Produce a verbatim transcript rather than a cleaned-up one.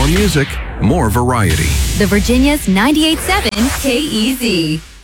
More music, more variety. The Virginia's ninety-eight point seven K E Z.